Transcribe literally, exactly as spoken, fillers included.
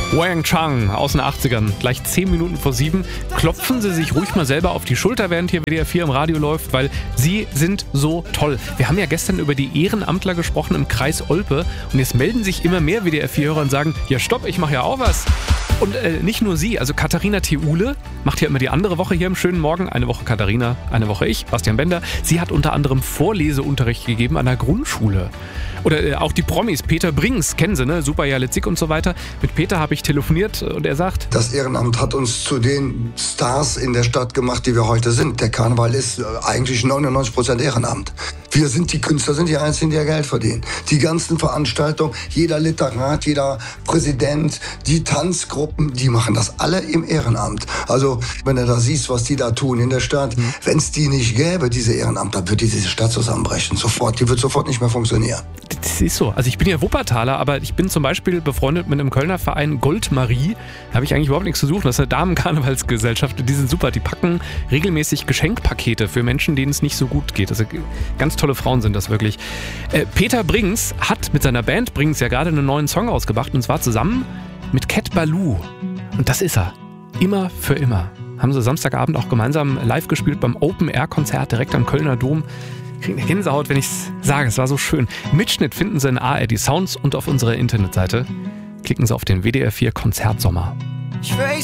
Wang Chang aus den achtzigern, gleich zehn Minuten vor sieben. Klopfen Sie sich ruhig mal selber auf die Schulter, während hier W D R vier im Radio läuft, weil Sie sind so toll. Wir haben ja gestern über die Ehrenamtler gesprochen im Kreis Olpe und jetzt melden sich immer mehr W D R vier-Hörer und sagen, ja stopp, ich mache ja auch was. Und äh, nicht nur Sie, also Katharina Theule macht ja immer die andere Woche hier im schönen Morgen. Eine Woche Katharina, eine Woche ich, Bastian Bender. Sie hat unter anderem Vorleseunterricht gegeben an der Grundschule. Oder äh, auch die Promis, Peter Brings, kennen Sie, ne? Super Jale Zick und so weiter. Mit Peter habe ich telefoniert und er sagt: Das Ehrenamt hat uns zu den Stars in der Stadt gemacht, die wir heute sind. Der Karneval ist äh, eigentlich neunundneunzig Prozent Ehrenamt. Wir sind die Künstler, sind die Einzigen, die ja Geld verdienen. Die ganzen Veranstaltungen, jeder Literat, jeder Präsident, die Tanzgruppen, die machen das alle im Ehrenamt. Also wenn du da siehst, was die da tun in der Stadt, mhm. wenn es die nicht gäbe, diese Ehrenamtler, würde diese Stadt zusammenbrechen. Sofort, die wird sofort nicht mehr funktionieren. Das ist so. Also ich bin ja Wuppertaler, aber ich bin zum Beispiel befreundet mit einem Kölner Verein Goldmarie. Da habe ich eigentlich überhaupt nichts zu suchen. Das ist eine Damenkarnevalsgesellschaft. Die sind super. Die packen regelmäßig Geschenkpakete für Menschen, denen es nicht so gut geht. Also ganz tolle Frauen sind das wirklich. Äh, Peter Brings hat mit seiner Band Brings ja gerade einen neuen Song rausgebracht und zwar zusammen mit Cat Balou. Und das ist er. Immer für immer. Haben sie Samstagabend auch gemeinsam live gespielt beim Open-Air-Konzert direkt am Kölner Dom. Ich kriege eine Gänsehaut, wenn ich es sage. Es war so schön. Mitschnitt finden Sie in A R D Sounds und auf unserer Internetseite. Klicken Sie auf den W D R vier Konzertsommer.